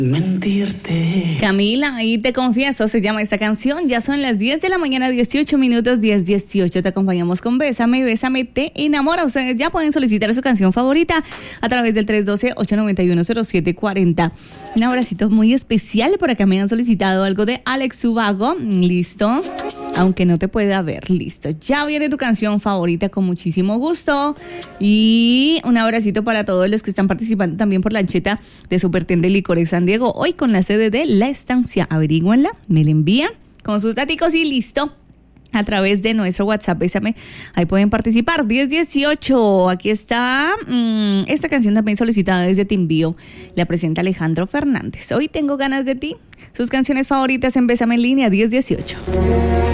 Mentirte. Camila, y te confieso, se llama esta canción. Ya son las 10 de la mañana, 18 minutos, 10:18. Te acompañamos con Bésame, Bésame, te enamora. Ustedes ya pueden solicitar su canción favorita a través del 312-891-0740. Un abracito muy especial. Por acá me han solicitado algo de Alex Ubago. Listo. Aunque no te pueda ver, listo. Ya viene tu canción favorita con muchísimo gusto. Y un abracito para todos los que están participando también por la ancheta de Supertienda de Licores San Diego. Hoy con la sede de La Estancia. Averíguenla, me la envían con sus daticos y listo. A través de nuestro WhatsApp, Bésame, ahí pueden participar. 10:18, aquí está esta canción también solicitada desde Timbío. La presenta Alejandro Fernández. Hoy tengo ganas de ti. Sus canciones favoritas en Bésame en línea, 10:18.